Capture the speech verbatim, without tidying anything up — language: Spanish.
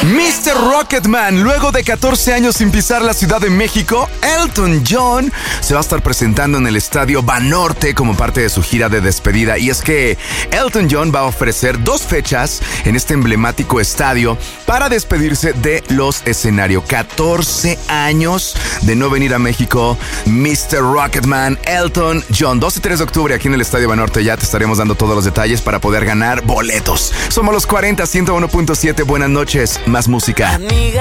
mister Rocketman, luego de catorce años sin pisar la Ciudad de México, Elton John se va a estar presentando en el Estadio Banorte como parte de su gira de despedida. Y es que Elton John va a ofrecer dos fechas en este emblemático estadio para despedirse de los escenarios. catorce años de no venir a México, mister Rocketman, Elton John. dos y tres de octubre aquí en el Estadio Banorte. Ya te estaremos dando todos los detalles para poder ganar boletos. Somos los cuarenta, ciento uno punto siete. Buenas noches, más música. Amiga.